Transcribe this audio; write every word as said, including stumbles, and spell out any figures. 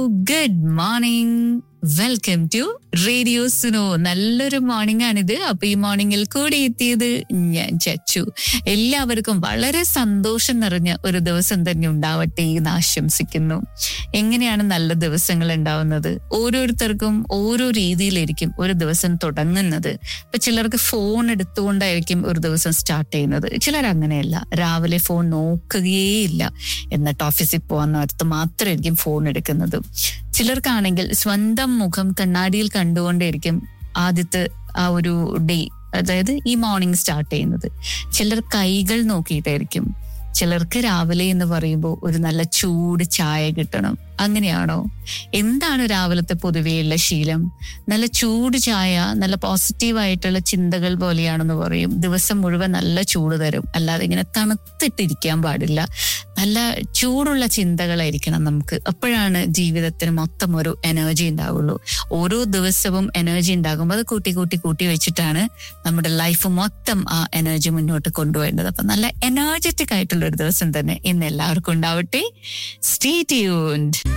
Good morning. Welcome to radio Suno. നല്ലൊരു morning ആണിത്. അപ്പൊ ഈ മോർണിംഗിൽ കൂടി എത്തിയത് ഞാൻ ചച്ചു. എല്ലാവർക്കും വളരെ സന്തോഷം നിറഞ്ഞ ഒരു ദിവസം തന്നെ ഉണ്ടാവട്ടെ എന്ന് ആശംസിക്കുന്നു. എങ്ങനെയാണ് നല്ല ദിവസങ്ങൾ ഉണ്ടാവുന്നത്? ഓരോരുത്തർക്കും ഓരോ രീതിയിലായിരിക്കും ഒരു ദിവസം തുടങ്ങുന്നത്. ഇപ്പൊ ചിലർക്ക് ഫോൺ എടുത്തുകൊണ്ടായിരിക്കും ഒരു ദിവസം സ്റ്റാർട്ട് ചെയ്യുന്നത്. ചിലർ അങ്ങനെയല്ല, രാവിലെ ഫോൺ നോക്കുകയേയില്ല, എന്നിട്ട് ഓഫീസിൽ പോകാൻ നേരത്ത് മാത്രമായിരിക്കും ഫോൺ എടുക്കുന്നത്. ചിലർക്കാണെങ്കിൽ സ്വന്തം മുഖം കണ്ണാടിയിൽ കണ്ടുകൊണ്ടേയിരിക്കും ആദ്യത്തെ ആ ഒരു ഡേ, അതായത് ഈ മോർണിംഗ് സ്റ്റാർട്ട് ചെയ്യുന്നത്. ചിലർ കൈകൾ നോക്കിയിട്ടായിരിക്കും. ചിലർക്ക് രാവിലെ എന്ന് പറയുമ്പോൾ ഒരു നല്ല ചൂട് ചായ കിട്ടണം. അങ്ങനെയാണോ? എന്താണ് രാവിലത്തെ പൊതുവെയുള്ള ശീലം? നല്ല ചൂട് ചായ നല്ല പോസിറ്റീവായിട്ടുള്ള ചിന്തകൾ പോലെയാണെന്ന് പറയും. ദിവസം മുഴുവൻ നല്ല ചൂട് തരും. അല്ലാതെ ഇങ്ങനെ തണുത്തിട്ടിരിക്കാൻ പാടില്ല. നല്ല ചൂടുള്ള ചിന്തകളായിരിക്കണം നമുക്ക്. അപ്പോഴാണ് ജീവിതത്തിന് മൊത്തം ഒരു എനർജി ഉണ്ടാവുള്ളൂ. ഓരോ ദിവസവും എനർജി ഉണ്ടാകുമ്പോൾ അത് കൂട്ടി കൂട്ടി കൂട്ടി വെച്ചിട്ടാണ് നമ്മുടെ ലൈഫ് മൊത്തം ആ എനർജി മുന്നോട്ട് കൊണ്ടുപോകേണ്ടത്. അപ്പൊ നല്ല എനർജറ്റിക് ആയിട്ടുള്ള ഒരു ദിവസം തന്നെ ഇന്ന് എല്ലാവർക്കും ഉണ്ടാവട്ടെ. Stay tuned.